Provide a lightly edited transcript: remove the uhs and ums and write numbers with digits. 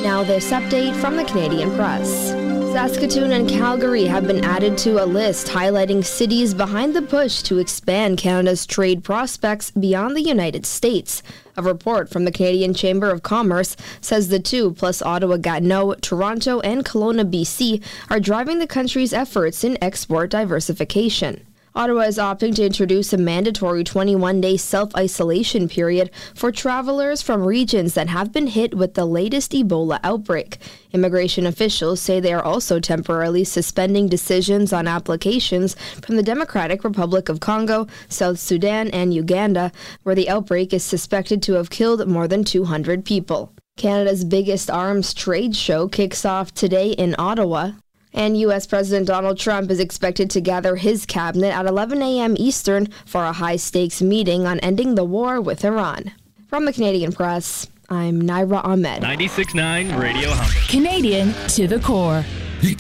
Now this update from the Canadian Press. Saskatoon and Calgary have been added to a list highlighting cities behind the push to expand Canada's trade prospects beyond the United States. A report from the Canadian Chamber of Commerce says the two, plus Ottawa-Gatineau, Toronto, and Kelowna, BC, are driving the country's efforts in export diversification. Ottawa is opting to introduce a mandatory 21-day self-isolation period for travelers from regions that have been hit with the latest Ebola outbreak. Immigration officials say they are also temporarily suspending decisions on applications from the Democratic Republic of Congo, South Sudan, and Uganda, where the outbreak is suspected to have killed more than 200 people. Canada's biggest arms trade show kicks off today in Ottawa. And U.S. President Donald Trump is expected to gather his cabinet at 11 a.m. Eastern for a high-stakes meeting on ending the war with Iran. From the Canadian Press, I'm Naira Ahmed. 96.9 Radio Humber. Canadian to the core.